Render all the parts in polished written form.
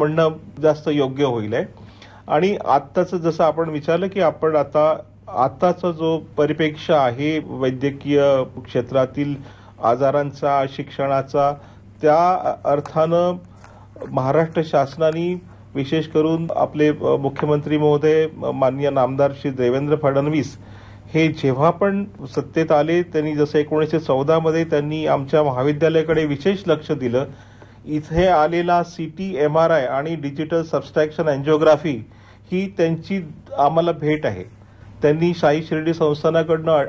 म्हणणं जास्त योग्य होईल आहे. आणि आत्ताचं जसं आपण विचारलं की आपण आताचा जो परिप्रेक्ष्य आहे वैद्यकीय क्षेत्रातील आजारांचा, शिक्षणाचा, त्या अर्थानं महाराष्ट्र शासनाने विशेष करून आपले मुख्यमंत्री महोदय माननीय नामदार श्री देवेंद्र फडणवीस हे जेव्हा पण सत्तेत आले त्यांनी जसं 1914 मध्ये त्यांनी आमच्या महाविद्यालयाकडे विशेष लक्ष दिलं. इथे आलेला सीटी MRI आणि डिजिटल सबस्ट्रॅक्शन एन्जिओग्राफी ही त्यांची आम्हाला भेट आहे. त्यांनी शाही शिर्डी संस्थानाकडनं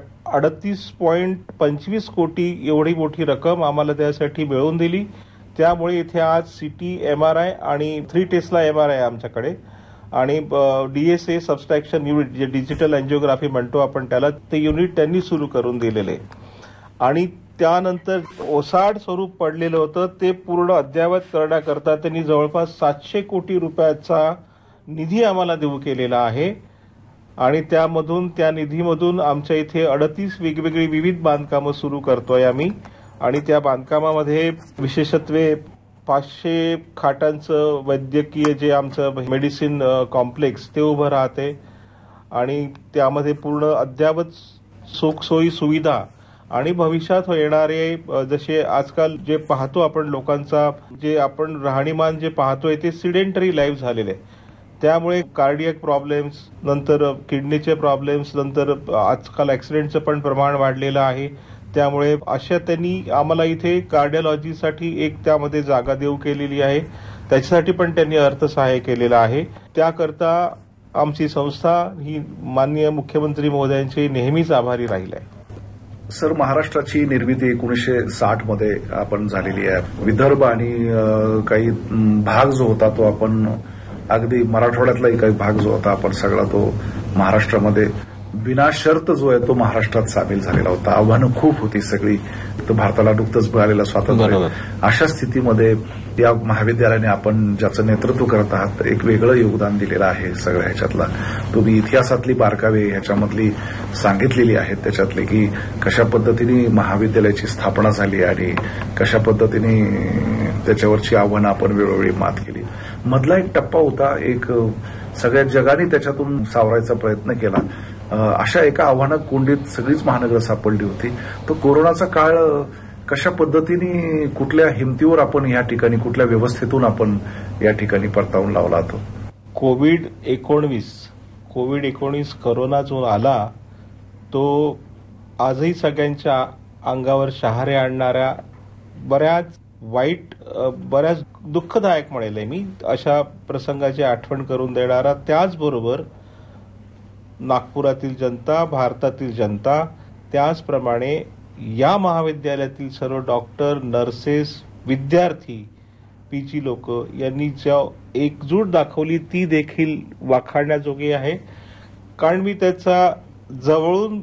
38.25 कोटी एवढी मोठी रक्कम आम्हाला त्यासाठी मिळवून दिली. त्यामुळे इथे आज सीटी MRI आणि 3 टेस्ला MRI आमच्याकडे आणि DSA सबस्ट्रॅक्शन युनिट जे डिजिटल एन्जिओग्राफी म्हणतो आपण त्याला, ते युनिट त्यांनी सुरू करून दिलेले. आणि त्यानंतर ओसाड स्वरूप पडलेलं होतं ते पूर्ण अद्ययावत करण्याकरता त्यांनी जवळपास 700 कोटी रुपयाचा निधी आम्हाला देऊ केलेला आहे. आणि त्या निधीमधून आमच्या इथे 38 वेगवेगळी विविध बांधकामं सुरू करतोय आम्ही. आणि त्या बांधकामामध्ये विशेषत्वे 500 खाटांचं वैद्यकीय जे आमचं मेडिसिन कॉम्प्लेक्स ते उभं राहते. आणि त्यामध्ये पूर्ण अद्ययावत सुखसोयी सुविधा आणि भविष्यात येणारे जसे आजकाल जे पाहतो आपण लोकांचा जे आपण राहणीमान जे पाहतोय ते सिडेंटरी लाईफ झालेले. त्यामुळे कार्डियक प्रॉब्लेम्स, नंतर किडनीचे प्रॉब्लेम्स, नंतर आजकाल ऍक्सिडेंटचं पण प्रमाण वाढलेलं आहे. त्यामुळे अशा त्यांनी आम्हाला इथे कार्डिओलॉजीसाठी एक त्यामध्ये जागा देऊ केलेली आहे. त्याच्यासाठी पण त्यांनी अर्थसहाय्य केलेलं आहे. त्याकरता आमची संस्था ही माननीय मुख्यमंत्री महोदयांची नेहमीच आभारी राहील आहे. सर, महाराष्ट्राची निर्मिती 1960 मध्ये आपण झालेली आहे. विदर्भ आणि काही भाग जो होता तो आपण अगदी मराठवाड्यातलाही काही भाग जो होता आपण सगळा तो महाराष्ट्रामध्ये विनाशर्त जो आहे तो महाराष्ट्रात सामील झालेला होता. आव्हानं खूप होती सगळी. तर भारताला नुकतंच मिळालेलं स्वातंत्र्य. अशा स्थितीमध्ये या महाविद्यालयाने आपण ज्याचं नेतृत्व करत आहात एक वेगळं योगदान दिलेलं आहे. सगळ्या ह्याच्यातला तुम्ही इतिहासातली बारकावे ह्याच्यामधली सांगितलेली आहेत त्याच्यातले की कशा पद्धतीने महाविद्यालयाची स्थापना झाली आणि कशा पद्धतीने त्याच्यावरची आव्हानं आपण वेळोवेळी मात केली. मधला एक टप्पा होता, एक सगळ्या जगाने त्याच्यातून सावरायचा प्रयत्न केला. अशा एका आव्हानात कोंडीत सगळीच महानगरं सापडली होती. तो कोरोनाचा काळ कशा पद्धतीने कुठल्या हिमतीवर आपण या ठिकाणी कुठल्या व्यवस्थेतून आपण या ठिकाणी परतावून लावला तो कोविड-19 कोरोना जो आला तो आजही सगळ्यांच्या अंगावर शहारे आणणाऱ्या बऱ्याच दुःखदायक म्हणेल मी अशा प्रसंगाची आठवण करून देणारा, त्याचबरोबर नागपुरातील जनता, भारतातील जनता, त्याचप्रमाणे या महाविद्यालयातील सर्व डॉक्टर, नर्सेस, विद्यार्थी, PG लोक यांनी ज्या एकजूट दाखवली ती देखील वाखाणण्याजोगी आहे. कारण मी त्याचा जवळून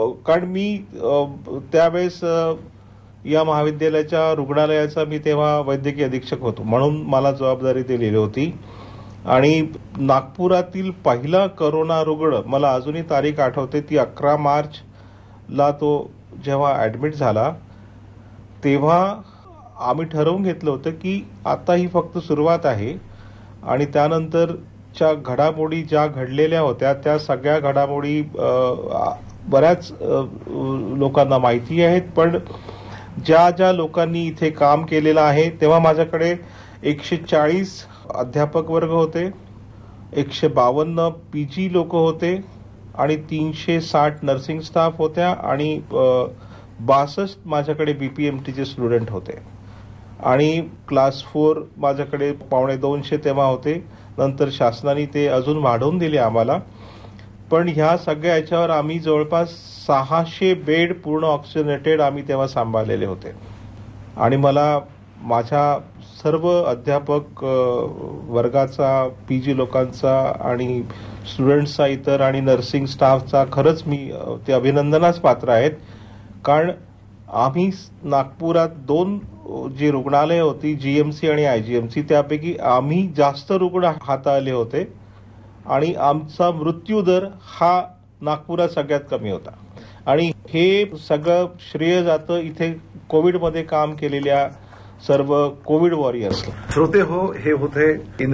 त्यावेळेस या महाविद्यालयाच्या रुग्णालयाचा मी तेव्हा वैद्यकीय अधीक्षक होतो म्हणून मला जबाबदारी दिलेली होती. आणि नागपुरातील पहिला कोरोना रुग्ण मला अजूनही तारीख आठवते, ती 11 मार्चला तो जेव्हा ऍडमिट झाला तेव्हा आम्ही ठरवून घेतलं होतं की आता ही फक्त सुरुवात आहे आणि त्यानंतरच्या घडामोडी ज्या घडलेल्या होत्या त्या सगळ्या घडामोडी बऱ्याच लोकांना माहिती आहेत. पण ज्या लोकांनी इथे काम केलेलं आहे तेव्हा माझ्याकडे 140 अध्यापक वर्ग होते, 152 PG लोक होते आणि 360 नर्सिंग स्टाफ होत्या आणि 62 माझ्याकडे BPMTचे स्टुडंट होते. आणि क्लास 4 माझ्याकडे 250 तेव्हा होते. नंतर शासनाने ते अजून वाढवून दिले आम्हाला. पण ह्या सगळ्या याच्यावर आम्ही जवळपास 600 बेड पूर्ण ऑक्सिजनेटेड आम्ही तेव्हा सांभाळलेले होते. आणि मला माझ्या सर्व अध्यापक वर्गाचा, PG लोकांचा आणि स्टुडंट्सचा इतर आणि नर्सिंग स्टाफचा खरंच मी ते अभिनंदनास पात्र आहेत. कारण आम्ही नागपुरात 2 जी रुग्णालय होती, GMC आणि IGMC, त्यापैकी आम्ही जास्त रुग्ण हाताळले होते आणि आमचा मृत्यूदर हा नागपुरात सगळ्यात कमी होता. आणि हे सगळं श्रेय जातं इथे कोविडमध्ये काम केलेल्या सर्व कोविड वॉरियर्सला. श्रोते हो, हे होते